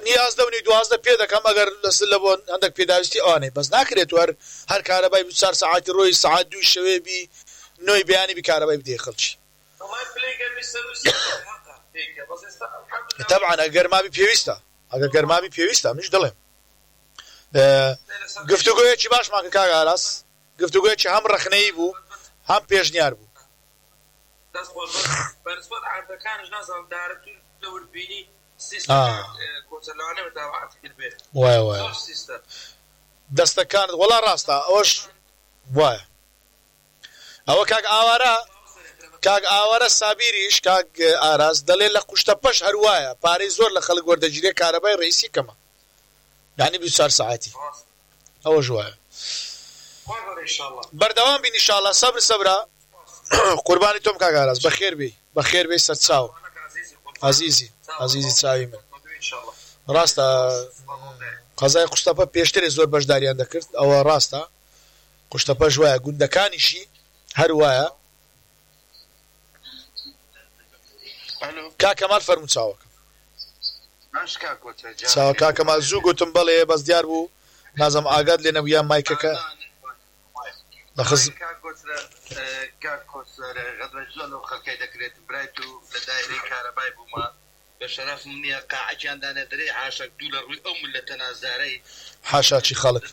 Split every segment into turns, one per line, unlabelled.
نیاز دەونی دوازدە پێ دەکەم ئەگەر لەسەر لە بۆ هەندێک پێداویستی ئەوانەی بەس ناکرێت هەر کارەبای 24 ساعتی ڕۆی ساعت 2 شەوێ بی نۆی بەیانی بی کارەبای بدێ خەڵکی طبعا ئەگەر گەرمابی پێویستە ئەگەر گەرمابی پێویستە منش دەڵێم گفتوگۆیەکی باشمان کە کاک ئاراس گفتوگۆیەکی هەم ڕەخنەیی بوو هەم پێشنیار بوو
بەنسبەت عادەکانش نازانم دارەتون لەوەربینی کۆچەلەوانەی بەداوات کرد بێت
وایە دەستەکانت وەڵا ڕاستە ئەوەش وایە ئەوە کاک ئاوارە سابیریش کاک ئاراس دەڵێت لە قوشتە پەش هەروایە پارەی زۆر لە خەڵک وەردەگیرێ کارەبای ڕئیسی کەمە یعنی 24 ساعتی ئەوەش وایە بەردەوام بین ئینشاءالله سەبرە قوربانی تۆم کاک ئاراس بەخێر بێ سەرچاو عزیزی چاوی من ڕاستە قەزای قوشتەپە پێشترێ زۆر بەشداریان دەکرد ئەوە ڕاستە قوشتەپەش وایە گوندەکانیشی هەروایە کاکەمال فەرموو چاوەکە کاکەمال زوو گوتم بەڵێ بەس دیار بوو نازم ئاگات لێ نەبوویان مایکەکە
غەدرەجۆ خەڵکەی دەکرێت برایت و لە دایرەی کارەبای بوومە بە شەرەف منیە قاعەکیاندانە دەرێ عاشق دوو لە ڕووی ئەو ملەتە نازارەی
حاشاچی خەڵک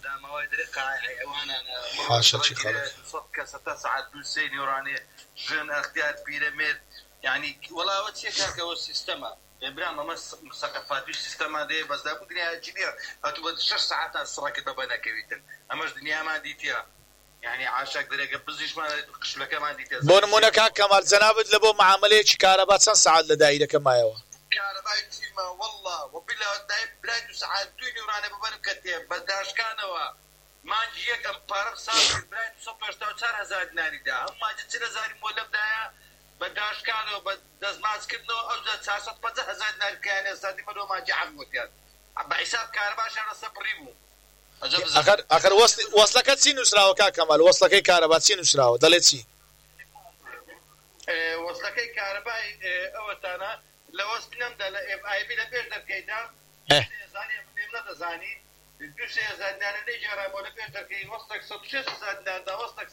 حاشاچی خەڵک ساعت دو سێ نیوڕانێ ژن ئەختیار پیرەمێت یعنی وەڵاوە چێکاکەەوە سیستەمە برام ئەمە سەقەفاتی سیستەما دێ بەزدا بوو دنیاجی نیە ئەتو بە 6 ساعتان سڕەکە بەبە نەکەویتن ئەمەش دنیامان دیتیە يعني عاشق درێگە بزیشمان قشلەکەمان دیتە
بۆ نمونە کاک کەمال جەنابەت لە بۆ معاملەیەکی کارەبا چەند ساعت لە دایرەکە مایەوە
کارەبای چیمە وەڵڵا وەبیلا برای 2 ساعت 2 نیورانە ببەرم کە تێ بەرداشکانەوە مانجی یەکەم پارەم ساڵ برای 284,000 دیناریدا ئەم مانجی 40,000 مۆلەبدایە بەرداشکانەوە بە دەستماچکردنەوە ئەو 450,000 دیناریکیانە سادی مەدۆ مانجی عەبوتیان بە حیساب کارەباشان لەسەر پڕی بوو
ئەخر وەسلەکە چی نووسراوە کاک کەمال وەسلەکەی کارەبا چی نووسراوە دەڵێت چی
وەسلەکەی کارەبای ئەوەتانە لە وەست نەمدا لە FIB لە پێش دەرکەیدا نەدەزانی 2,000 دینارە لێ جێڕایەوە لە پێش دەرکەی وەستێک 160,000 دیناردا وەستێک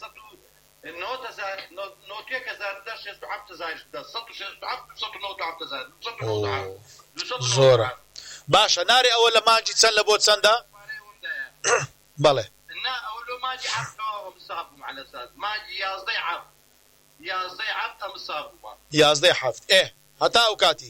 197,000
زۆرە باشە نارێ ئەوە لە مانجی چەند لە بۆ چەندە بەڵێ
نا ئەوە ماجی عەبتەوە مسابووم على ئەساس ماجی 11 عەبت مسابوومە
11 هەتا ئەو کاتی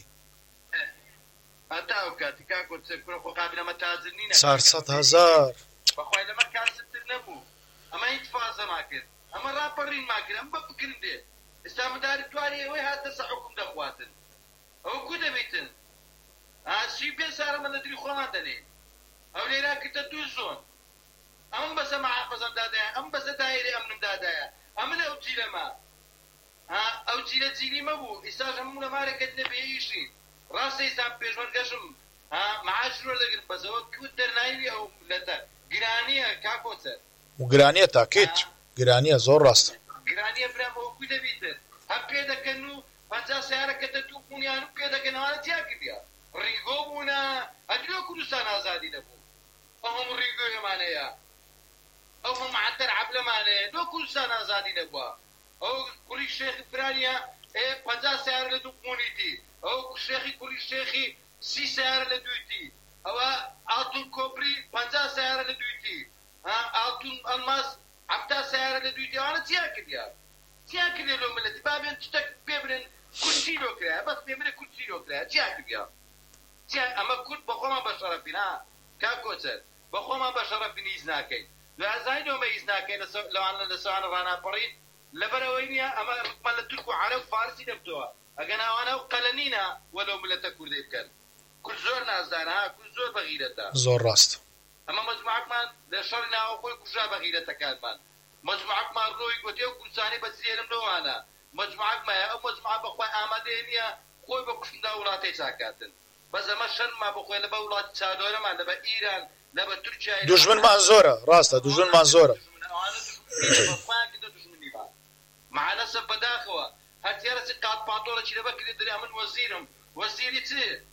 کاکۆ چێکڕۆ خۆ قابلەمە تازر نینە
400,000
بەخوای لەمە کارستر نەبوو ئەمە هیچ فازە ماکرد ئەمە ڕاپەڕین ماکرد ئەم بە بکرن دێ ئێستا مداری توانی ئەوەی هاتە سە حکوم دەخواتن ئەوە کو دەبیتن ئاسی پێ سارەمە لە دری خۆمان دەنێ ئەو لێرا کردە 2 زۆن ئەم بەسە مەحافەزەم دادایە ئەم بەسە دایرەی ئەمنم دادایە ئەمن ئەو جیلەمە ئەو جیلە جیلی مەبوو ئێستاش هەموو لە مارەکەت نەبێ ئیشی ڕاستە ئێستا پێشمەرگەشم معاش زۆر دەگرم بەسەوە کوت دەرناوی ئەو ملەتە گرانیە کاکۆچەر
گرانیە تاکێت گرانیە زۆر ڕاستە
گرانیە برام ئەوە کوی دەبیتر هەم پێ دەکەن و 50 سیارەکە دەتوو پونیان و پێ دەکەنەوانە تیا کردیا ڕیگۆ بوونە ئەدرۆ کوردستان ئازادی نەبوو ئەوم ڕیگۆیەمانەیە ئەو معتەر عەبلەمانەیە دۆ کوردستان ئازادی نەبووە ئەو کوڕی شێخی فرانیە 50 سیارە لە دوو پونیتی ئەو شێخی کوڕی شێخی 30 سیارە لە دویتی ئەوە ئاتون کۆپری 50 سیارە لە دویتی ئاتون ئەلماس 70 سیارە لە دویتی ئەوانە چیا کردیا چیا کردێ لەو ملەتی بابێن تشتێک پێ برن کورسی لۆکرایە بەس پێ برێ کورسی لۆکرایە چیا کردیا ئەمە کورد بە خۆمان بە شەرەفین کاکۆچەر بە خۆمان بە شەرەفین هیچ ناکەین لازای نۆمە هیچ ناکەین لەوانە لە سوانە ڕاناپەڕین لەبەرەوەی نییە ئەمە ڕکمان لە تورک و عەرەب و فارسی دەبتەوە ئەگەر ئەوانە و قەلەنینە وەلەو ملەتە کوردی بکەن کورد زۆر نازدانە کورد زۆر بەغیرەتە
زۆر ڕاست
ئەمە مەجموعەکمان لە شەڕی ناوە خۆی کوژا بەغیرەتەکانمان مەجموعەکمان ڕۆی گوتێ و کوردستانی بە زیێرم لەوانە مەجموعەکمایە ئەو مەجموعە بەخوای ئامادەیە نییە خۆی بە کوشتندا وڵاتی چاکاتن بەس ئەمە شەرما بخۆی لەبە وڵاتی چادۆرەمان لەبە ئیران لەبە تورکیا
دوژمنمان زۆرە ڕاستە دوژمنمان زۆرە
معانە سەر بەداخەوە هەرتیارەسی قات پاتۆڵەکی لەبە کردی دەریا من وەزیرم وەزیری چ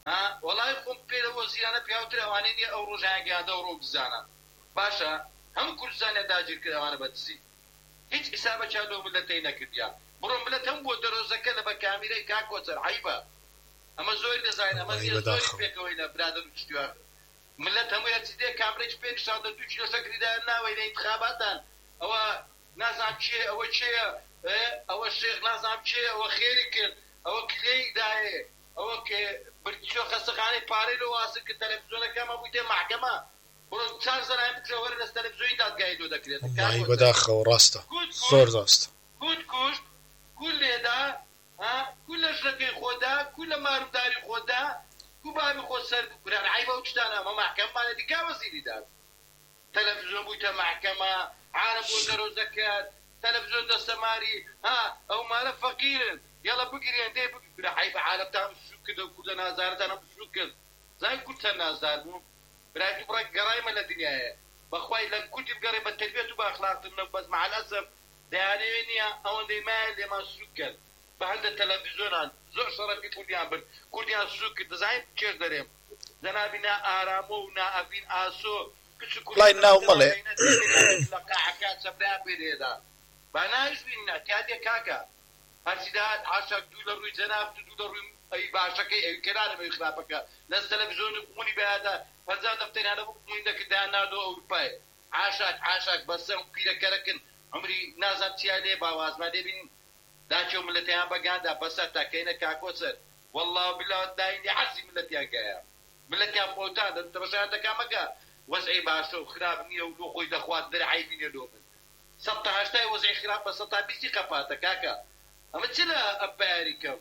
وڵای خۆم پێرەوە زیانە پیاوتر ئەوانەی نیە ئەو ڕۆژایگیاندا و ڕۆ بزانە باشە هەموو کوردستانە داگیر کرد ئەوانە بەدزی هیچ ئیسابە چادۆ ملەتەی نەکردیان بڕۆ ملەت هەم بۆ دەرۆزەکە لە بە کامیرەی کاکۆچەر عیبە ئەمە زۆر دەزانین ئەمە زۆری پێکەوەی لە برادر و چتووە ملەت هەموو هەرچی دێ کامرێک پێ نیشاندە 2 کیلۆ شەکریدا ناوەی لە ئینتخاباتان ئەوە نازانم چێ ئەوە چێە ئەوە شێخ نازانم چێ ئەوە خێری کرد ئەوە کلەی دایێ ئەوە کە بردیۆ خەستەخانەی پارەی لە واسە کرد تەلەڤیزیۆنەکەمە بوویتێ محکەمە بڕۆ 4 زەرای بکرەوەرە لە تەلەڤیزیۆنی دادگای دۆ دەکرێت
بەداخەوە ڕاستە زۆر ڕاستە
کورد کوشت کول لێدا کول لە ژنەکەی خۆدا کول لە مارووداری خۆدا کو بابی خۆ سەر بکران عیبە و چتانە ئەمە محکەممانە دیکا وەزیری دار تەلەڤیزیۆن بوویتە محکەمە عالم بۆ دەرۆزەکەت تەلەڤیزیۆن دەستەماری ئەو مالە فەقیرن يلا بقري عندي بقري حيب عالم تام شو كده وكل نازار تام شو كده زي كنت نازار مو براكي براك قرايمه للدنيا بخوي لك كنت بقري بالتربيه وباخلاق النوم بس مع الاسف دانينيا او دي مال ما شو كده فعند التلفزيون زور شرفي كل يوم شو كده زي كير دريم زنابنا ارامونا ابين اسو
لا إنه ملأ
لقى حكاية سبرا بيريدا بنايش بينا كادي كاكا هرسيدات $10 جناب $2 أي باشكي أي كلام يخربك ناس تلفزيون كوني بهذا فزاد دفتر هذا كوني ده كده نادو أوروبا عاشق بس هم كده كركن عمري نازم تيالي باواز ما دبين داشو ملتيان بجاندا بس تاكينا كاكوسر والله بالله دايني حسي ملتيان كيا ملتيان موتان أنت بس هذا كامكا وزعي باشو خراب نية ولو خوي دخوات درعي بيني دوبن سطح هشتاي وزعي خراب بس سطح بيجي قفاتا كاكا أما تلا أباريكا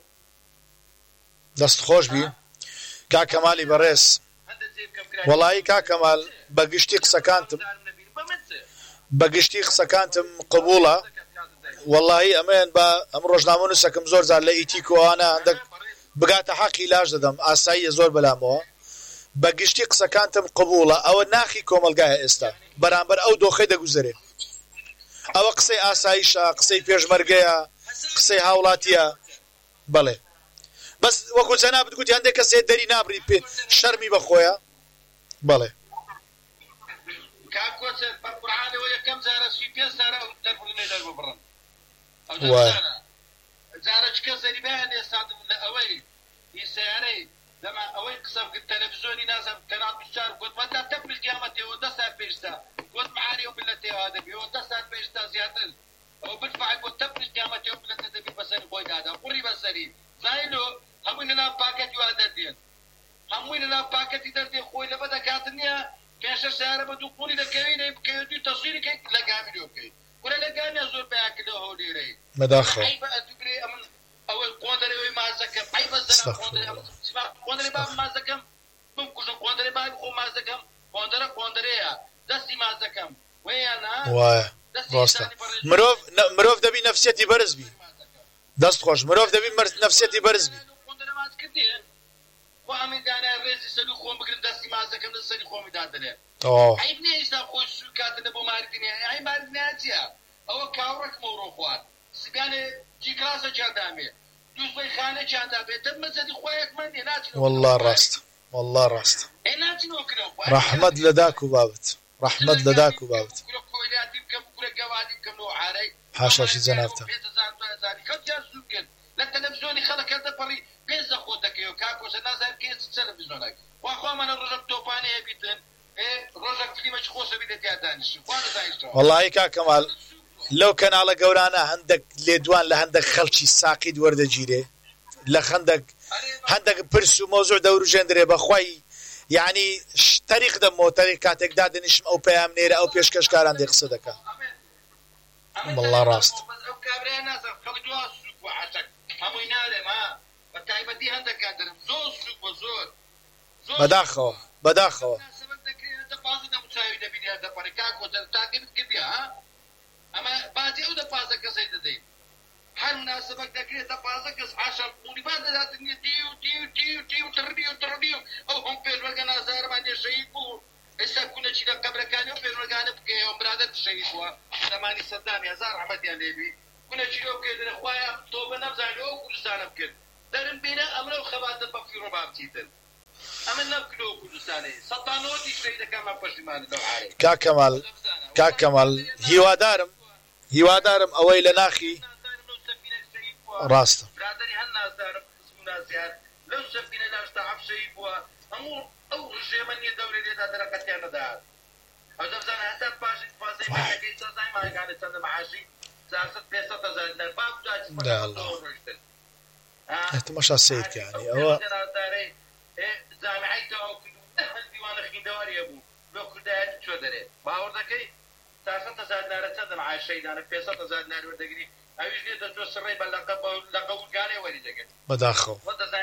دست خوش بي كا كمالي بريس والله كا كمال بقشتي قسكانتم قبولة والله أمين با أمروج نامون سكم زور زال لإيتيكو أنا عندك بقات حق علاج ددم أسايا زور بلامو بقشتي قسكانتم قبولة أو ناخي كوملقاها إستا برامبر أو دوخي دقوزري أو قسي أسايشا قسي بيجمرقيا قسەی هاوڵاتیە بەڵێ بەس وەکو جەنابەت گوتی هەندێک کەسێ دەری نابڕی پێ شەرمی بەخۆیە بەڵێ
کاکۆچە بەقورعانەوە یەکەم جارە 35 سارە دەربڕینەی دەربڕن
وایە
جارە چ کەس دەریبیان ئێستادم لە ئەوەی ئیسیانەی لەما ئەوەی قسەم کرد تەلەڤیزیۆنی نازم کەناڵ 24 گوت مەدا تەپل قیامەتەوە 10 سات پێشتا گوت معانی و ملەتەوە دەبیەوە 10 سات پێشتا زیاتر أو بدفع وتبرز قيامة يوم لا تدبي بسري خوي هذا قري بسري زايلو هميننا باكت وادردين هميننا باكت يدردين خوي لبدا كاتنيا كاش سعر بدو قولي لكوين يبكي تصوير كي لا كامل يوكي ولا لقاني أزور بأكله هو ديري
مداخل
عيب أتبري أمن أو قندري ما زكم عيب الزنا قندري باب ما زكم ممكن قندري باب خو ما زكم قندري دستي ما زكم ويانا
ڕاستە مرۆڤ دەبی نەفسیەتی بەرز بی دەست خۆش مرۆڤ دەبی نەفسیەتی بەرز بی
ڕێزی سەری خۆم بگرن دەستی مازەکەم لە سەری خۆمی دادنێ عیب نییە ئێستا خۆش کاتنە بۆ ماردنیە ئای ماردنیە چییە ئەوە کاوڕێکمە و ڕۆخوات سبیانێ جیکراسە چاندامێ دووسبەی خانە چاندابێت دەمەزەدی خۆیەکمەندێ ناچین
والله ڕاستە ڕەحمەت لە داک و بابت ڕەحمەت لە داک و بابت حاشاشی جەنابتە
لە تەلەڤیزیۆنی خەڵک دەپەڕی پێنج خۆتەکەی و کاکۆسە نازانم کێ تەلەڤیزیۆنەکە واخوامانە ڕۆژە تۆپانەیە بیتن ڕۆژە فیلمێکی خۆشە بیدە تیا دانیشن
والله کا کەمال لەو کەناڵە گەورانە هەندێک لێدوان لە هەندێک خەڵکی ساقید وەردەگیرێ لە هەندێک پرس و مۆزوع دەوروژێندرێ بەخوای یعنی تاریخ دەمەوە تاریخ کاتێکدا دەنیشم ئەو پەیام نێرە ئەو پێشکەشکاران دێ قسە دەکەن والله ڕاست بەداخەوە
ئەمە بازی ئەو دەپازە کەسەی دەدەین هەر مناسبەت دەکرێتە پازە کەس عاشق قولیبان دەداتنیە تیو تڕبی ئەو هەم پێشوەرگە نازارمان شەهید بوو ئێستا کوونەچی لە قەبرەکانی و پێشوەرگانە بکەوە برادەر شەهید بووە زەمانی سەددامی هەزار ڕەحمەتیان لێبی کوونەچی لەو بکەدنە خوایە تۆ بە نەبزانێ ئەو کوردستانە بکرد دەرم بینە ئەمرە و خەباتە بەفی ڕۆبا بچیتن ئەمە نەکرۆ کوردستانی سەتانەوەتی شەی دەکەم ئەم پەشیمانە لەو عارێ
کاک کەمال هیوادارم ئەوەی لە ناخی ڕاستە
برادری هەن نازدارم قسم و نازیار لەو سەفینە داشتا عەفشەی بووە هەموو ئەو ڕژێمە نیە دەورێ لێدا دەرەقەتیان نەداهات ئەو دەبزانە هەتا پاشی فازەی مەکەی سەزای ماهەکانە چەندە مەعاشی 400,000 دینار باب جاچ
تماشا سید يعني هو
جامعي تو ديوان خيندواري ابو لو كردان شو دري باور دكي 400,000 دينار تندم على الشيء انا 500,000 دينار ودغري اويش ني تو سري بلقب قالي ولي دغ
بداخو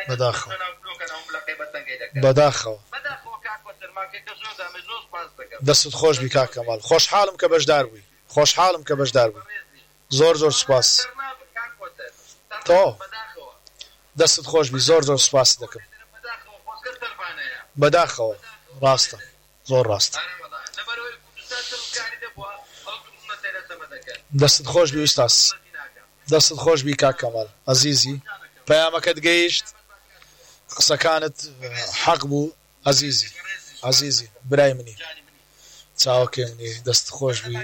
دەست خۆش بی کاک کەمال خۆشحاڵم کە بەشدار بووی زۆر سوپاس تۆ دەستت خۆش بی زۆر سوپاس دەکەم بەداخەوە ڕاستە زۆر ڕاستە دەستت خۆش بی ئوستاس دەستت خۆش بی کاک کەمال عەزیزی پەیامەکەت گەیشت قسەکانت حەق بوو عەزیزی برای منی چاوەکەی منی دەست خۆش بی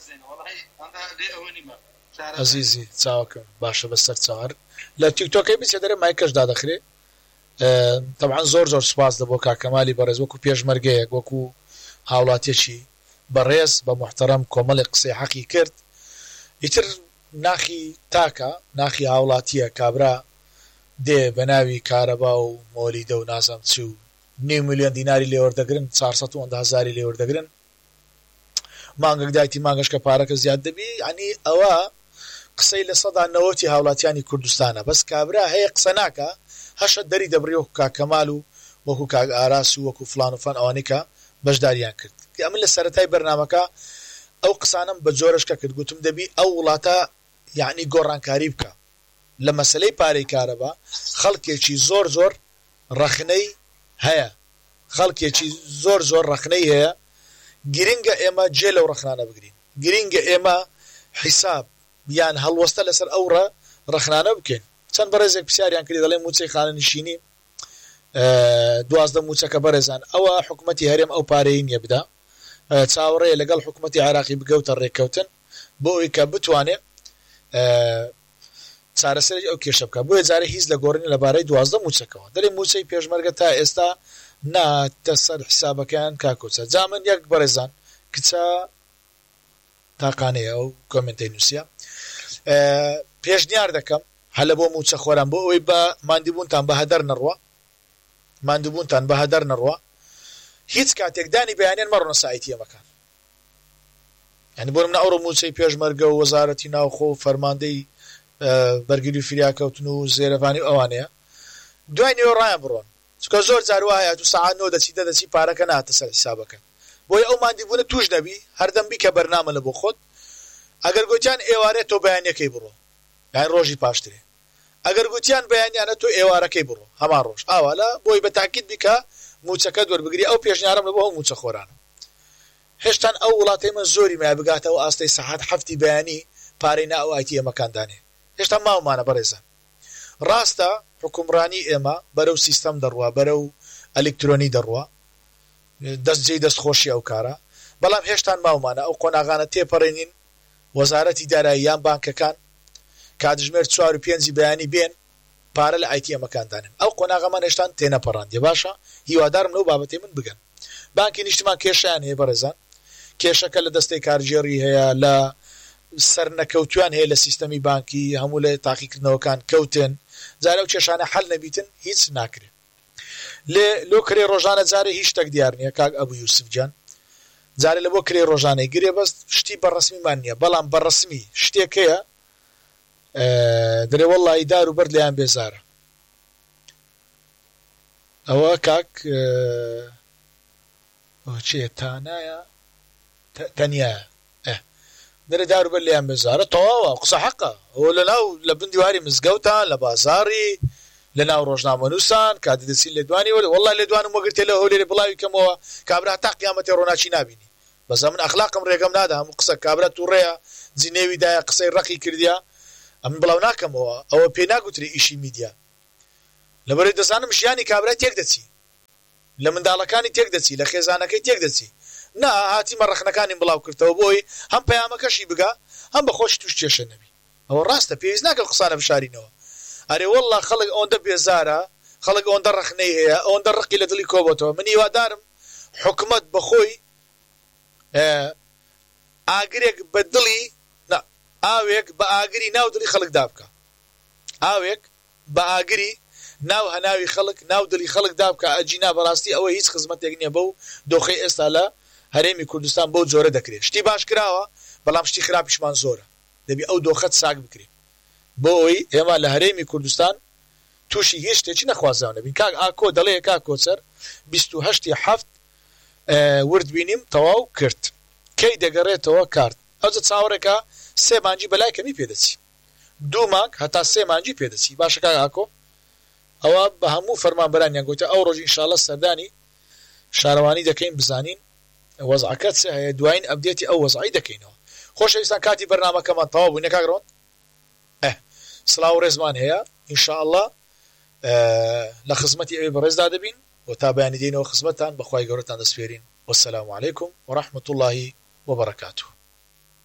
عەزیزی چاوەکەم باشە بەسەر چاوەر لە تیکتۆکەی بچێ دەرێ مایکەش دادەخرێ طبعا زۆر سوپاس دەبۆ کاک کەمالی بەڕێز وەکو پێشمەرگەیەک وەکو هاوڵاتیەکی بەڕێز بە محتەرەم کۆمەڵی قسەی حەقی کرد ئیتر ناخی تاکە ناخی هاوڵاتیە کابرا دێ بە ناوی کارەبا و مۆلیدە و نازام چی و 9 ملیۆن دیناری لێوەردەگرن 400,000 لێوەردەگرن مانگەک دایتی مانگەش کە پارەکە زیاد دەبی ینی ئەوە قسەی لە 90 هاوڵاتیانی کوردستانە بەس کابرا هەیە قسە ناکە هەشە دەری دەبڕی وەکو کاک کەمال و وەکو کاک ئاراس و وەکو فلان و فلان ئەوانەی کە بەشداریان کرد ئەمن لە سەرەتای بەرنامەکە ئەو قسانم بە جۆرەشکە کرد گوتم دەبی ئەو وڵاتە یعنی گۆڕانکاری بکە لە مەسلەی پارەی کارەبا خەڵکێکی زۆر ڕەخنەی هەیە گرنگە ئێمە جێ لەو ڕەخنانە بگرین گرنگە ئێمە حیساب یان هەڵوەستە لەسەر ئەو ڕەخنانە بکەین چەند بەڕێزێک پرسیاریان کردی دەڵێ موچەی خانەنشینی 12 موچەکە بەڕێزان ئەوە حکومەتی هەرێم ئەو پارەی نییە بدا چاوەڕێ لەگەڵ حکومەتی عێراقی بگەوتە ڕێککەوتن بۆ ئەوەی کە بتوانێت چارەسەری ئەو کێشە بکە بۆیە جارە هیچ لە گۆڕینی لەبارەی 12 موچەکەەوە دەڵێ موچەی پێشمەرگە تا ئێستا ناتە سەر حسابەکەیان کاکۆچە جا من یەک بەڕێزان کچە تاقانەیە ئەو کۆمنتەی نووسە پێشنیار دەکەم هەلە بۆ موچە خۆران بۆ ئەوەی بە ماندووبوونتان بە هەدەر نەڕوە هیچ کاتێکدانی بەیانیان مەڕۆنە سایتی ئەمەکان یعنی بۆ منە ئەوڕۆ موچەی پێشمەرگە و وەزارەتی ناوخۆ و فەرماندەی بەرگری و فریاکەوتن و زێرەڤانی ئەوانەیە دوای نێوە ڕایان بڕۆن چکە زۆر جار وایە تو سەعات 9 دەچی پارەکە ناتە سەر حسابەکە بۆیە ئەو ماندووبوونە توش نەبی هەردەم بیکە بەرنامە لە بۆ خۆت ئەگەر گوتیان ئێوارێ تۆ بەیانیەکەی بڕۆ یان ڕۆژی پاشترێ ئەگەر گوتیان بەیانیانە تۆ ئێوارەکەی بڕۆ هەمان ڕۆژ ئاوالا بۆی بە تاکید بیکە موچەکە دووەربگری ئەو پێشنیارم لە بۆ ئەو موچە خۆرانە هێشتان ئەو وڵاتەی من زۆری مای بگاتەوە ئاستەی سەعات 7 بەیانی پارەی ناو ئایتی ئەمەکاندانێ هێشتا ماومانە بەڕێزان ڕاستە حکومڕانی ئێمە بەرەو سیستەم دەڕوە بەرەو ئەلکترۆنی دەڕوە دەستجێی دەستخۆشی ئەو کارە بەڵام هێشتان ماومانە ئەو قۆناغانە تێپەڕێنین وەزارەتی دارایی یان بانکەکان کاتژمێر 4 و 5 بەیانی بێن پارە لە ئایتی ئەمەکاندانن ئەو قۆناغەمان هێشتان تێنەپەڕاندیە باشە هیوادارم لەو بابەتەی من بگەن بانکی نیشتمان کێشیان هەیە بەڕێزان کێشەکە لە دەستەی کارژێڕی هەیە لە سەرنەکەوتویان هەیە لە سیستەمی بانکی هەموو لە تاقیکردنەوەکان کەوتن جارە و کێشانە حەل نەبیتن هیچ ناکرێت لۆ کرێ ڕۆژانە جارێ هیچ شتێک دیار نییە کاک ئەبوو یوسف جان جارێ لە بۆ کرێ ڕۆژانەی گرێ بەست شتی بەڕەسمیمان نییە بەڵام بەڕەسمی شتێک هەیە دەرێ وەڵڵی دار و بەرد لەیان بێزارە ئەوە کاک چێ تانایە تەنیایە دەرێ دار و بەر لەیان بێزارە تەواوە قسە حەقە ئەوە لەناو لە بندیواری مزگەوتان لە بازاڕی لە ناو ڕۆژنامەنووسان کاتی دەچین لێ دوانی وەڵڵای لێ دوانم وەگرتێ لە هەولێرە بڵاوی کەمەوە کابرا تا قیامەتێ ڕۆناچی نابینی بەزە من ئەخلاقم ڕێگەم نادا هەموو قسە کابرا تووڕێیە جینێوی دایە قسەی ڕقی کردیا ئەمن بڵاو لە منداڵەکانی تێک دەچی لە خێزانەکەی تێک دەچی نا هاتی مەڕەخنەکانی بڵاو کردەوە بۆی هەم پەیامەکەشی بگا هەم بە خۆش توش کێشە نەبی ئەوە ڕاستە پێویست ناکە قسانە بشارینەوە ئەرێ وەڵڵا خەڵک ئەوەندە بێزارە خەڵک ئەوەندە ڕەخنەی هەیە ئەوەندە ڕقی لە دڵی کۆبەتەوە من هیوادارم حکومەت بەخۆی ئاگرێک بە دڵی ئاوێک بە ئاگری ناو دڵی خەڵک دابکە ئاوێک بە ئاگری ناو هەناوی خەڵک ناو دڵی خەڵک دابکە ئەجینا بەڕاستی ئەوە هیچ خزمەتێک نییە بەو دۆخەی ئێستا لە هەرێمی کوردستان بەو جۆرە دەکرێت شتی باش کراوە بەڵام شتی خراپیشمان زۆرە دەبی ئەو دۆخەت ساک بکرێت بۆ ئەوەی ئێمە لە هەرێمی کوردستان تووشی هیچ شتێکی نەخوازاو نەبین کاک ئاکۆ دەڵێ کاک کۆچەر 28/7 ورد بینیم تەواو کرد کەی دەگەڕێتەوە کارت ئەوجە چاوەڕێکە 3 مانجی بەلای کەمی پێدەچی 2 مانگ هەتا 3 مانجی پێدەچی باشە کاک ئاکۆ ئەوە بە هەموو فەرمانبەرانیان گوتە ئەو ڕۆژ ئینشاڵڵا سەردانی شارەوانی دەکەین بزانین وەزعەکەت چ هەیە دوایین ئەپدێتی ئەو وەزعی دەکەینەوە خۆشەویستان کاتی بەرنامەکەمان تەواو بووینە کاکڕۆن سڵاو ڕێزمان هەیە ئینشاءڵڵا لە خزمەتی ئەوێ بەڕێزدا دەبین و تا بەیانی دێنەوە خزمەتتان بەخوای گەورەتان دەسپێرین وەسەلام عەلەیکوم وەڕەحمەتوڵڵاهی وبەرەکاتوه